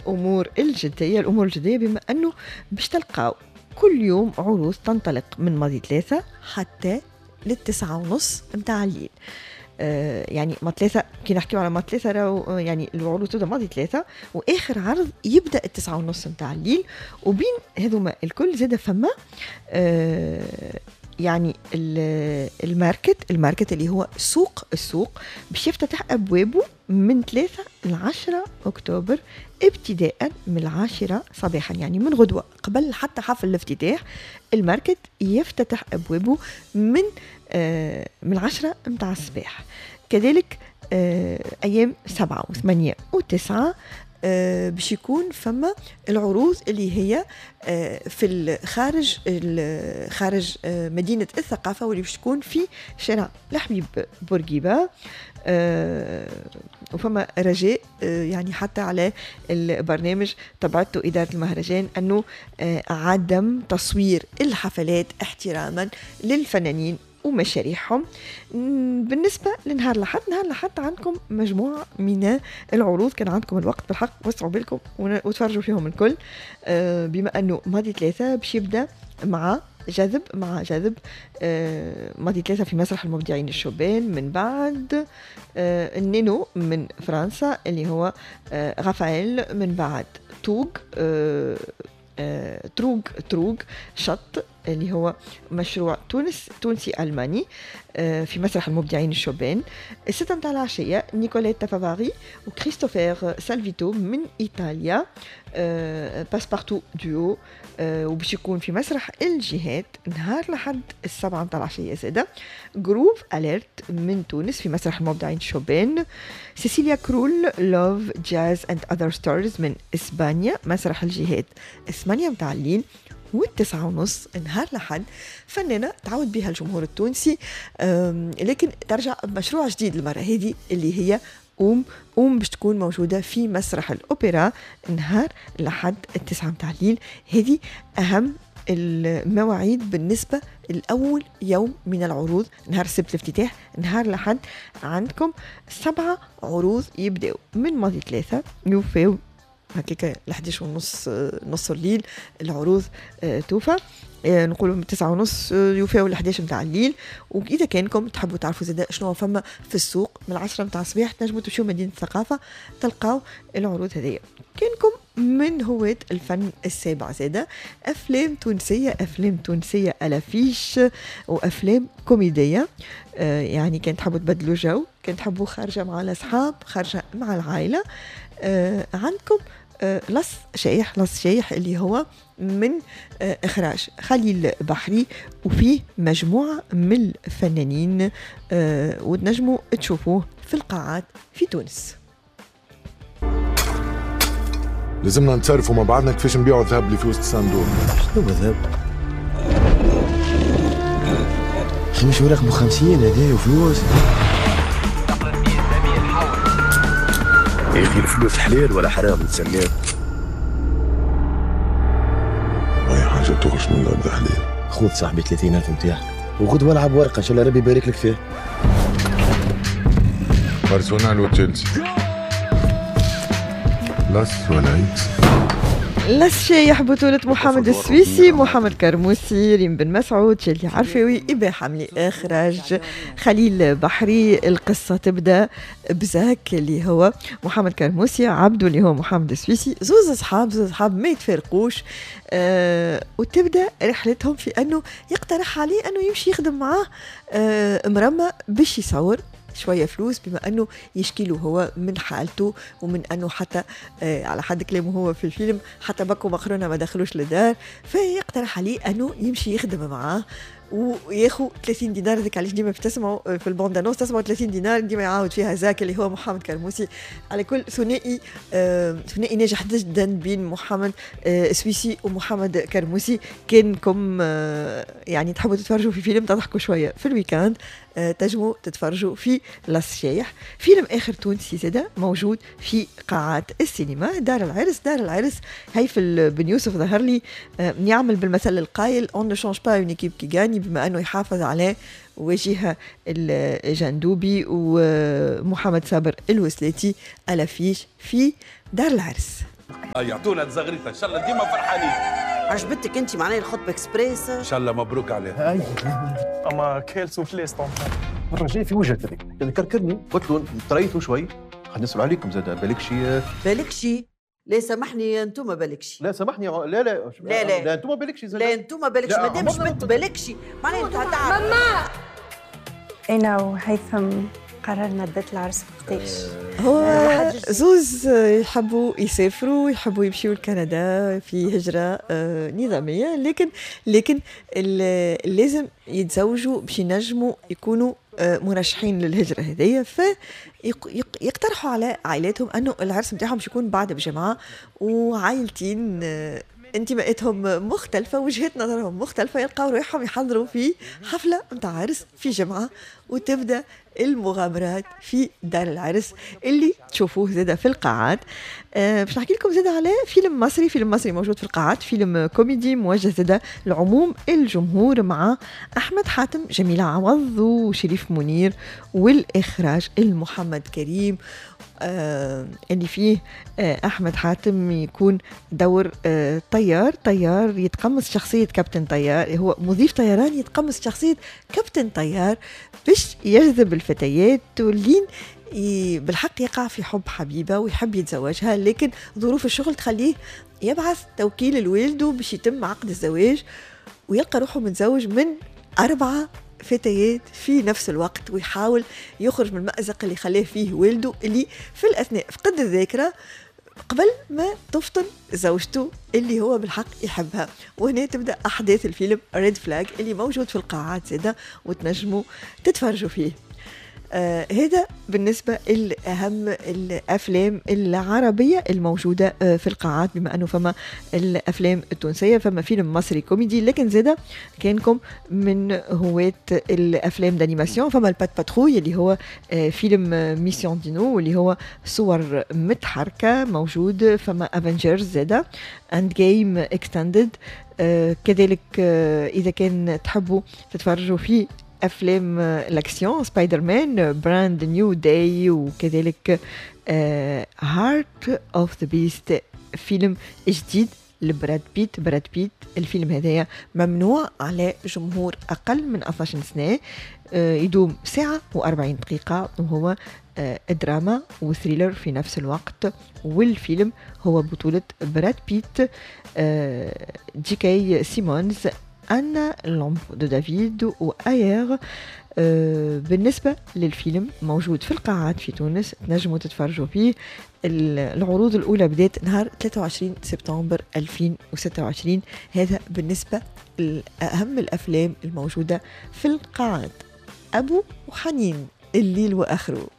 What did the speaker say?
الأمور الجدية بما أنه باش تلقاو كل يوم عروض تنطلق من ماضي 3 حتى لل9:30 متاع الليل. يعني ما 3 كي نحكيو على ما 3 راهو يعني العروض تبدا ماضي 3 واخر عرض يبدا 9:30 متاع الليل. وبين هذوما الكل زاد فما يعني الماركت اللي هو السوق باش يفتتح أبوابه من 3 ل 10 أكتوبر ابتداء من 10 صباحا، يعني من غدوة قبل حتى حفل الافتتاح. الماركت يفتتح أبوابه من 10 متاع الصباح. كذلك أيام 7 و8 و9 باش يكون فما العروض اللي هي في خارج مدينة الثقافة، واللي باش تكون في شارع الحبيب بورقيبة. وفما رجاء يعني حتى على البرنامج تبعته إدارة المهرجان أنه عدم تصوير الحفلات احتراما للفنانين ومشاريعهم. بالنسبة لنهار لحد عندكم مجموعة من العروض، كان عندكم الوقت بالحق وسعوا بالكم وتفرجوا فيهم الكل. بما أنه ماضي 3 باش يبدأ مع جذب ماضي 3 في مسرح المبدعين الشبان، من بعد النينو من فرنسا اللي هو غافائيل، من بعد تروج شط اللي هو مشروع تونسي ألماني في مسرح المبدعين الشبان. 6 متاع العشية نيكوليتا فافاري وكريستوفر سالفيتو من إيطاليا، باسبارتو ديو، وباش يكون في مسرح الجهات نهار لحد 7 متاع العشية. زاده جروف أليرت من تونس في مسرح المبدعين الشبان. سيسيليا كرول لوف جاز اند اذر ستارز من إسبانيا، مسرح الجهات 8 متاع الليل. و9:30 نهار لحد فنانة تعود بها الجمهور التونسي، لكن ترجع بمشروع جديد المرة هذه اللي هي باش تكون موجودة في مسرح الأوبرا نهار لحد 9 متاع الليل. هذه أهم المواعيد بالنسبة الأول يوم من العروض نهار السبت الافتتاح. نهار لحد عندكم 7 عروض يبدأوا من ماضي 3 يوفيو هكاك ل11:30 نص الليل العروض توفى. نقولوا من 9:30 يوفيو ل11 متاع الليل. وإذا كانكم تحبوا تعرفوا زادا شنو فما في السوق من 10 متاع الصباح تنجموا تمشيو مدينة الثقافة تلقاو العروض هذيا. كانكم من هواة الفن السابع زادا أفلام تونسية ألافيش وأفلام كوميدية، يعني كان تحبوا تبدلوا جو، كان تحبوا خارجة مع الأصحاب، خارجة مع العائلة، عندكم لص شايح اللي هو من إخراج خليل بحري، وفيه مجموعة من الفنانين وتنجموا تشوفوه في القاعات في تونس. لازمنا نتصرفوا مع بعضنا كيفاش نبيعوا الذهب اللي في وسط الصندوق. شنو الذهب؟ مش ورق ب50 هذا وفلوس يا اخي. الفلوس حلال ولا حرام نسميها؟ اي حاجه تخرج من الارض حلال. خذ صاحبي 30,000 نتاعك وخذ والعب ورقه ان شاء الله ربي يبارك لك فيه. بارسونال وتشيلسي لاس ولا اكس. لس شايح بطولة محمد السويسي، محمد كرموسي، ريم بن مسعود، شادي عرفاوي، إبا حملي، إخراج خليل بحري. القصة تبدأ بزاك اللي هو محمد كرموسي، عبدو اللي هو محمد السويسي، زوز أصحاب ما يتفارقوش. وتبدأ رحلتهم في أنه يقترح عليه أنه يمشي يخدم معاه مرمى باش يصور شوية فلوس، بما أنه يشكيله هو من حالته ومن أنه حتى على حد كلامه هو في الفيلم حتى بكو مقرونة ما دخلوش للدار، فيقترح عليه أنه يمشي يخدم معاه وياخو 30 دينار. ذيك علاش ديما تسمعوا في البوندانوس تسمعوا 30 دينار ديما يعاود فيها زاك اللي هو محمد كرموسي. على كل ثنائي ناجح جدا بين محمد السويسي ومحمد كرموسي. كانكم يعني تحبوا تتفرجوا في فيلم تضحكوا شويه في الويكاند، تجموا تتفرجوا في لاس شايح، فيلم آخر تونسي زاده موجود في قاعات السينما. دار العرس هيفل بن يوسف ظهر لي يعمل بالمثل القايل on ne change pas une équipe qui gagne، بما أنه يحافظ على وجهة الجندوبي ومحمد صابر الوسلاتي الافيش في دار العرس. يعطونا الزغريطه ان شاء الله ديما فرحانين. عجبتك انت معناها الخطبه اكسبريس؟ ان شاء الله مبروك عليها. اي اما كيل سوفلي ستونتر مرة جاي في وجهك هذيك يعني كركرني قلت له طريتوا شوي خلينا نسأل عليكم زاد بالك شي. بالك شي؟ لا سامحني انتوما بالك شي. لا سامحني لا انتوما بالك شي. لا انتوما بالك شي مادامش بنت بالك شي معناها انت هتعرف. ماما انا وهيثم قررنا بدات العرس قداش؟ هو زوز يحبوا يسافروا، يحبوا يمشيوا لكندا في هجرة نظامية، لكن لازم يتزوجوا باش ينجموا يكونوا مرشحين للهجرة هذية، فيقترحوا على عائلاتهم أنه العرس متاعهم باش يكون بعد بجماعة، وعائلتين انتماءاتهم مختلفة، وجهات نظرهم مختلفة، يلقاو روحهم يحضروا في حفلة متاع عرس في جمعة، وتبدأ المغامرات في دار العرس اللي تشوفوه زاده في القاعات. باش نحكي لكم زاده على فيلم مصري موجود في القاعات، فيلم كوميدي موجه زاده لعموم الجمهور، مع أحمد حاتم، جميلة عوض وشريف منير، والإخراج المحمد كريم، اللي فيه أحمد حاتم يكون دور طيار يتقمص شخصية كابتن طيار، هو مضيف طيران يتقمص شخصية كابتن طيار باش يجذب الفتيات، واللين بالحق يقع في حب حبيبة ويحب يتزوجها، لكن ظروف الشغل تخليه يبعث توكيل لوالده باش يتم عقد الزواج، ويلقى روحه متزوج من 4 فتيات في نفس الوقت، ويحاول يخرج من المأزق اللي خلاه فيه والده، اللي في الأثناء فقد الذاكرة قبل ما تفطن زوجته اللي هو بالحق يحبها. وهنا تبدأ أحداث الفيلم ريد فلاج اللي موجود في القاعات زاده، وتنجموا تتفرجوا فيه. هذا بالنسبة لأهم الأفلام العربية الموجودة في القاعات، بما أنه فما الأفلام التونسية، فما فيلم مصري كوميدي، لكن زاده كانكم من هواة الأفلام دانيماسيون، فما البات باتروي اللي هو فيلم ميسيون دينو واللي هو صور متحركة موجود، فما أفنجرز زاده، أند جيم اكستندد، كذلك إذا كان تحبوا تتفرجوا فيه أفلام الأكسيون، سبايدر مان، براند نيو داي، وكذلك هارت أوف ذا بيست، فيلم جديد لبراد بيت. الفيلم هذايا ممنوع على جمهور أقل من 12 سنة، يدوم ساعة و40 دقيقة، وهو دراما وثريلر في نفس الوقت، والفيلم هو بطولة براد بيت، جي.كي. سيمونز، أنا لومب دو دافيد وآير. بالنسبة للفيلم موجود في القاعات في تونس، تنجموا تتفرجوا فيه. العروض الأولى بدأت نهار 23 سبتمبر 2026. هذا بالنسبة لأهم الأفلام الموجودة في القاعات. أبو وحنين، الليل وآخره.